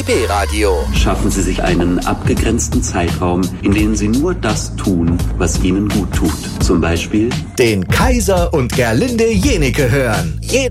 RBB-Radio. Schaffen Sie sich einen abgegrenzten Zeitraum, in dem Sie nur das tun, was Ihnen gut tut. Zum Beispiel den Kaiser und Gerlinde Jenike hören. Jeden